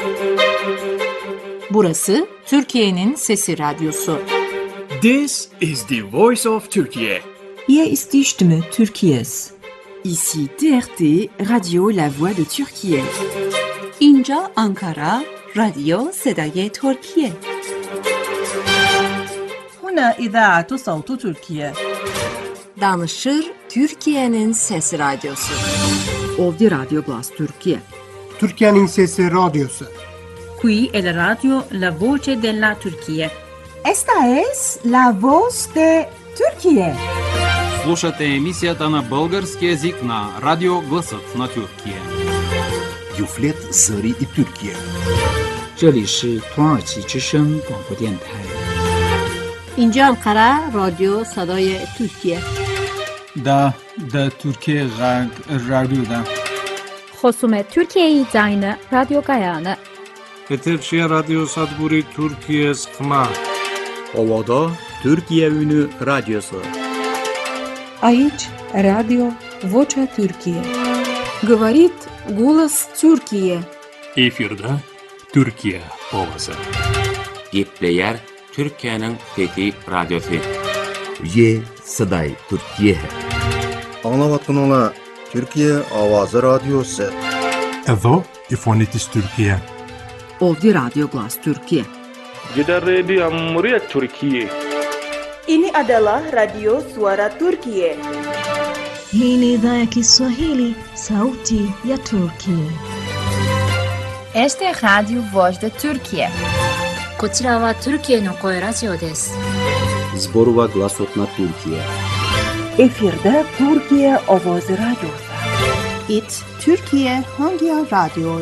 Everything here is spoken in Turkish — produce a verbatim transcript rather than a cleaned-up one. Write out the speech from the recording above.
Burası Türkiye'nin Sesi Radyosu. This is the voice of Turkey. Hier ist die Stimme Türkiye's. Ici T R T, Radio La Voix de Türkiye. İnca Ankara, Radyo Sedai Türkiye. هنا إذاعة صوت تركيا. Danışır Türkiye'nin Sesi Radyosu. Ovdi Radio Glas Türkiye. Türkiye'nin Sesi Radyosu. Qui è la radio La Voce della Turchia. Esta es la voz de Türkiye. Слушате емисията на български език на Радио Гласът на Türkiye. Юфлет Зари и Türkiye. 这里是土耳其之声广播电台。 İnca Ankara, Radyo Sedai Türkiye. Da, da Türkiye Radyo'da. خصوم Türkiye Zayne Radyo Gayane. Peterşehir Radyo Sadburi Türkiye Skma. Ovada Türkiye Ünü Radyosu. Aici Radio Vocea Türkiye. Говорит голос Türkiye. Efirde Türkiye Ovası. Gepleyer Türkiye'nin Fethi Radyosu. Ye Saday Türkiye. Anlavatın ola Türkiye Avazı Radyosu. Evo İfonitis Türkiye. Ovdi Radio Glas Türkiye. Jeda Radio Amuriat Türkiye. Ini adalah Radio Suara Turkiye. Hii ni idhaa ya Kiswahili, sauti ya Turkiye. Este Radio Voz de Turkiye. こちらはトルキエの声ラジオです。 Zborova Glasot na Türkiye. Efirde Türkiye Ovoz Radyosu. It Türkiye Hangi Radyo